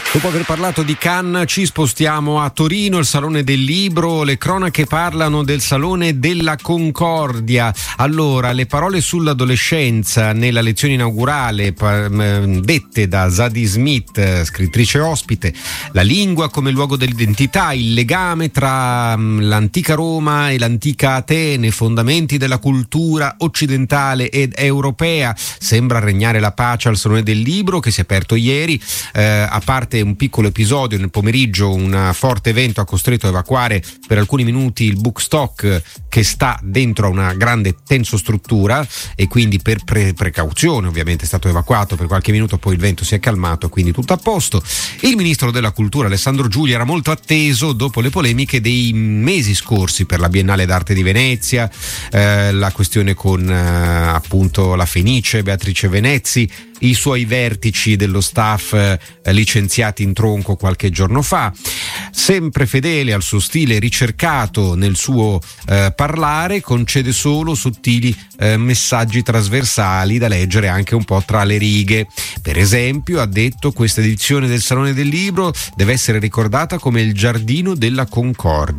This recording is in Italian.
Dopo aver parlato di Cannes ci spostiamo a Torino, il Salone del Libro, le cronache parlano del Salone della Concordia. Allora, le parole sull'adolescenza nella lezione inaugurale dette da Zadie Smith, scrittrice ospite, la lingua come luogo dell'identità, il legame tra l'antica Roma e l'antica Atene, fondamenti della cultura occidentale ed europea. Sembra regnare la pace al Salone del Libro che si è aperto ieri, a parte un piccolo episodio nel pomeriggio, un forte vento ha costretto a evacuare per alcuni minuti il bookstock che sta dentro a una grande tensostruttura e quindi per precauzione ovviamente è stato evacuato per qualche minuto, poi il vento si è calmato, quindi tutto a posto. Il ministro della cultura Alessandro Giulia era molto atteso dopo le polemiche dei mesi scorsi per la Biennale d'Arte di Venezia, la questione con appunto la Fenice, Beatrice Venezzi, i suoi vertici dello staff licenziati in tronco qualche giorno fa. Sempre fedele al suo stile ricercato nel suo parlare, concede solo sottili messaggi trasversali da leggere anche un po' tra le righe. Per esempio, ha detto: questa edizione del Salone del Libro deve essere ricordata come il giardino della Concordia.